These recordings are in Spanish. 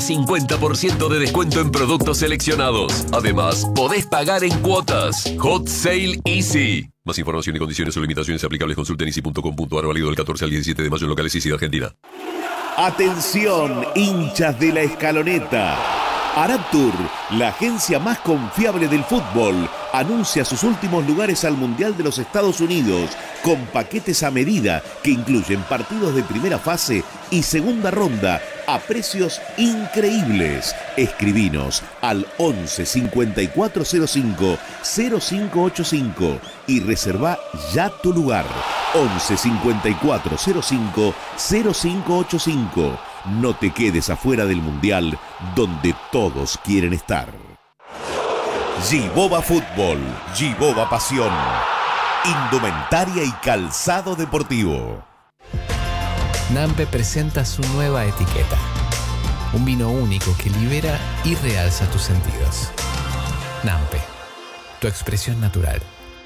50% de descuento en productos seleccionados. Además, podés pagar en cuotas. Hot Sale Easy. Más información y condiciones o limitaciones aplicables consulta en easy.com.ar, válido del 14 al 17 de mayo en locales Easy de Argentina. Atención, hinchas de la Escaloneta. Araptur, la agencia más confiable del fútbol, anuncia sus últimos lugares al Mundial de los Estados Unidos con paquetes a medida que incluyen partidos de primera fase y segunda ronda a precios increíbles. Escribinos al 11 5405 0585 y reserva ya tu lugar. 11 5405 0585. No te quedes afuera del Mundial, donde todos quieren estar. Giboba Fútbol, Giboba Pasión, indumentaria y calzado deportivo. Nampe presenta su nueva etiqueta. Un vino único que libera y realza tus sentidos. Nampe, tu expresión natural.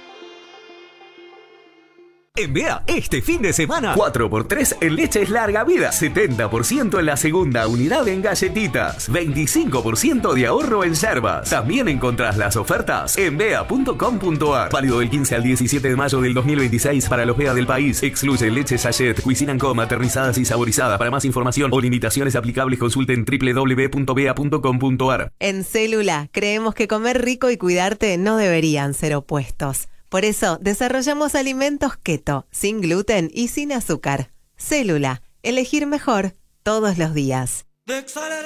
En BEA, este fin de semana, 4x3 en leches larga vida, 70% en la segunda unidad en galletitas, 25% de ahorro en yerbas. También encontrás las ofertas en bea.com.ar. Válido del 15 al 17 de mayo del 2026 para los BEA del país. Excluye leche sachet, Cuisine & Co, aterrizadas y saborizadas. Para más información o limitaciones aplicables consulten www.bea.com.ar. En Célula, creemos que comer rico y cuidarte no deberían ser opuestos. Por eso, desarrollamos alimentos keto, sin gluten y sin azúcar. Célula, elegir mejor todos los días.